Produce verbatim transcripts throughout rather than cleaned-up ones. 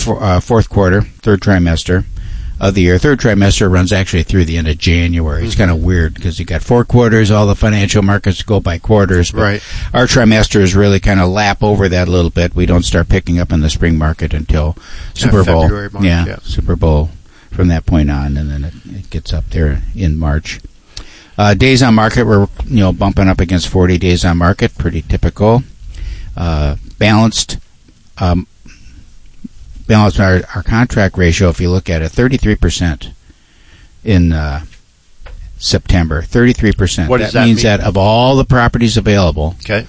for, uh, fourth quarter, third trimester of the year. Third trimester runs actually through the end of January. It's kind of weird because you got four quarters. All the financial markets go by quarters. But right. Our trimesters really kind of lap over that a little bit. We don't start picking up in the spring market until Super Bowl. February, March, yeah, yeah, Super Bowl from that point on, and then it, it gets up there in March. Uh, days on market, we're you know bumping up against forty days on market. Pretty typical. Uh, balanced. Um, Balance our, our contract ratio, if you look at it, thirty-three percent in uh, September. thirty-three percent. What does that, that means mean? that of all the properties available, okay,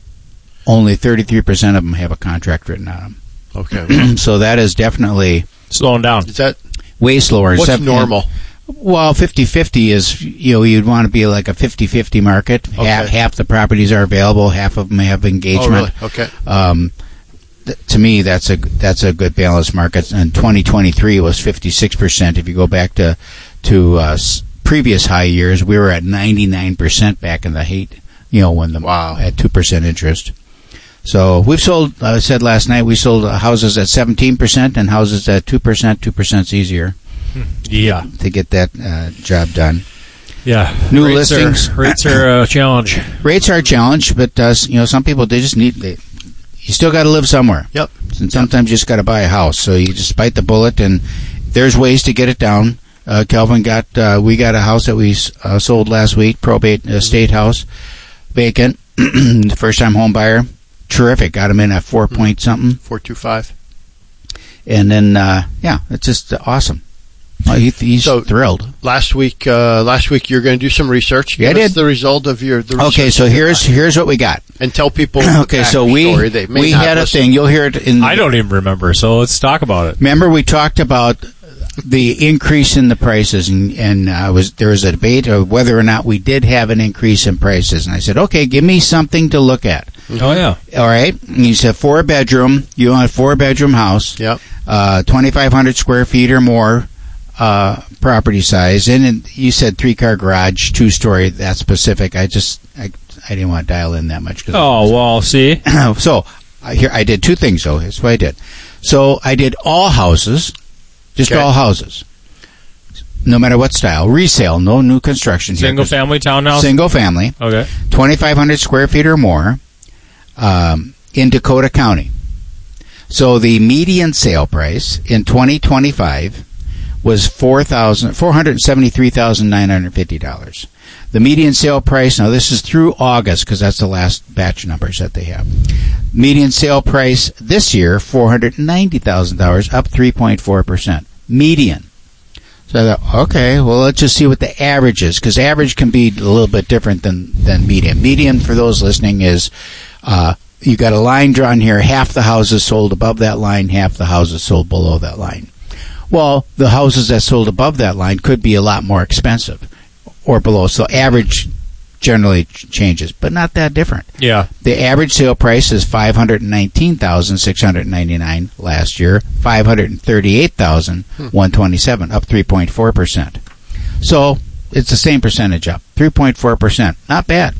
only thirty-three percent of them have a contract written on them. Okay. So that is definitely slowing down. Is that way slower. what's Except, normal? Well, fifty-fifty is, you know, you'd want to be like a fifty-fifty market. Okay. Half, half the properties are available, half of them have engagement. Oh, really? Okay. Um, to me, that's a that's a good balanced market. And twenty twenty-three was fifty-six percent. If you go back to to uh, previous high years, we were at ninety-nine percent back in the height. You know, when the wow. at two percent interest. So we've sold. I said last night we sold houses at seventeen percent and houses at two percent. Two percent's easier. Yeah, to get that uh, job done. Yeah, new rates listings. Are, rates are a challenge. Rates are a challenge, but uh, you know, some people they just need. They, you still got to live somewhere. Yep. And sometimes you just got to buy a house. So you just bite the bullet, and there's ways to get it down. Uh, Kelvin got. Uh, we got a house that we uh, sold last week, probate estate house, vacant. First time home buyer. Terrific. Got him in at four point something. Four two five. And then uh, yeah, it's just awesome. Oh, he, he's so, thrilled. Last week, uh, last week you're going to do some research. Yeah, Give I us did. The result of your. The okay, so here's here's what we got. And tell people. okay, the so we story. They may we not had listen. a thing. You'll hear it in. I don't even remember. So let's talk about it. Remember, we talked about the increase in the prices, and, and uh, was there was a debate of whether or not we did have an increase in prices. And I said, okay, give me something to look at. Oh yeah. All right. And you said four bedroom. You want a four bedroom house. Yep. Uh, twenty-five hundred square feet or more. Uh, property size, and, and you said three car garage, two story. That's specific. I just I, I didn't want to dial in that much. Cause oh well, see. so I, here I did two things though. That's what I did. So I did all houses, just okay. all houses, no matter what style. Resale, no new construction. Single here, family townhouse. Single family. Okay. twenty-five hundred square feet or more, um, in Dakota County. So the median sale price in twenty twenty-five. Was four thousand four hundred seventy-three thousand nine hundred fifty dollars. The median sale price, now this is through August because that's the last batch numbers that they have. Median sale price this year, four hundred ninety thousand dollars, up three point four percent. Median. So I thought, okay, well, let's just see what the average is, because average can be a little bit different than, than median. Median, for those listening, is uh, you got a line drawn here, half the houses sold above that line, half the houses sold below that line. Well, the houses that sold above that line could be a lot more expensive or below. So average generally ch- changes, but not that different. Yeah. The average sale price is five hundred nineteen thousand six hundred ninety-nine dollars last year, five hundred thirty-eight thousand one hundred twenty-seven dollars, up three point four percent. So it's the same percentage up, three point four percent. Not bad.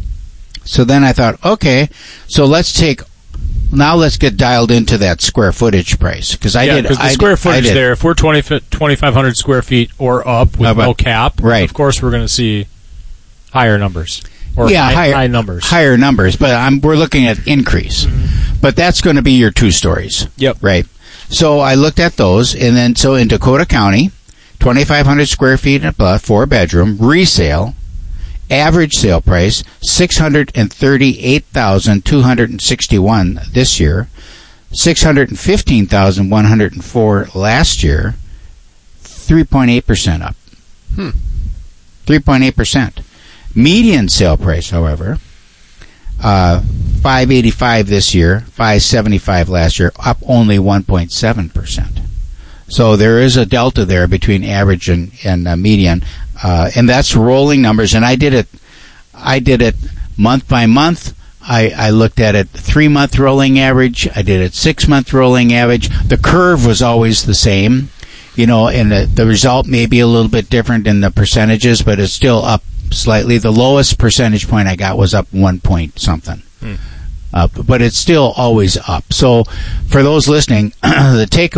So then I thought, okay, so let's take Now let's get dialed into that square footage price, because I yeah, did. because the I square did, footage there, if we're twenty-five hundred square feet or up with About, no cap, right. of course we're going to see higher numbers. Or yeah, high, higher high numbers. Higher numbers, but I'm, we're looking at increase. Mm-hmm. But that's going to be your two stories. Yep. Right. So I looked at those, and then so in Dakota County, twenty-five hundred square feet and above, four bedroom, resale. Average sale price, six hundred thirty-eight thousand two hundred sixty-one dollars this year, six hundred fifteen thousand one hundred four dollars last year, three point eight percent up. Hmm. three point eight percent. Median sale price, however, uh, five hundred eighty-five dollars this year, five hundred seventy-five dollars last year, up only one point seven percent. So there is a delta there between average and, and uh, median. Uh, and that's rolling numbers, and I did it. I did it month by month. I, I looked at it three month rolling average. I did it six month rolling average. The curve was always the same, you know, and the, the result may be a little bit different in the percentages, but it's still up slightly. The lowest percentage point I got was up one point something. Hmm. Uh, but it's still always up. So for those listening, the take